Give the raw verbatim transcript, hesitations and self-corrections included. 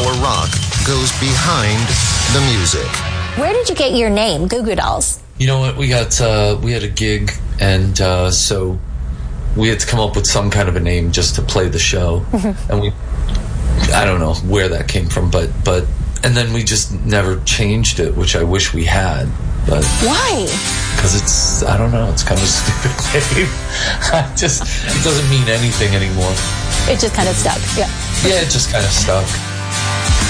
before rock goes behind the music. Where did you get your name, Goo Goo Dolls? You know what? We got uh, we had a gig, and uh, so we had to come up with some kind of a name just to play the show, and we I don't know where that came from, but but and then we just never changed it, which I wish we had. But why? Because it's I don't know. It's kind of a stupid name. I just it doesn't mean anything anymore. It just kind of stuck. Yeah. Yeah, it just kind of stuck.